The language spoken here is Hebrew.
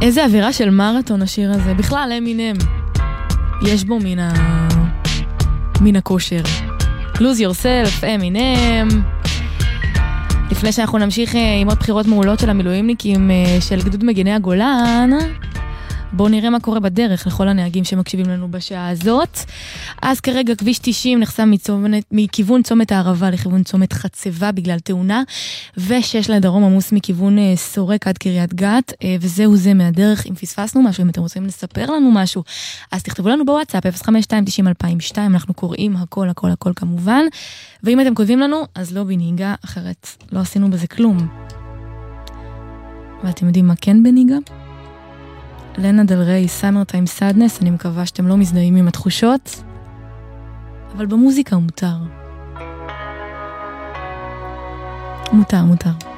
איזה אווירה של מרתון השיר הזה. בכלל, אמינם. יש בו מן הכושר. Lose Yourself, אמינם. לפני שאנחנו נמשיך עם עוד בחירות מעולות של המילואימניקים של גדוד מגיני הגולן, בואו נראה מה קורה בדרך לכל הנהגים שמקשיבים לנו בשעה הזאת. אז כרגע כביש 90 נחסם מכיוון צומת הערבה לכיוון צומת חצבה בגלל תאונה, ו6 לדרום עמוס מכיוון סורק עד קריית גת, וזהו זה מהדרך. אם פספסנו משהו, אם אתם רוצים לספר לנו משהו, אז תכתבו לנו בוואטסאפ 052-90-2002, אנחנו קוראים הכל הכל הכל כמובן, ואם אתם כותבים לנו, אז לא בנהיגה, אחרת לא עשינו בזה כלום. ואתם יודעים מה כן בנהיגה? לנה דל ריי, Summertime Sadness. אני מקווה שאתם לא מזדהים עם התחושות, אבל במוזיקה מותר. מותר.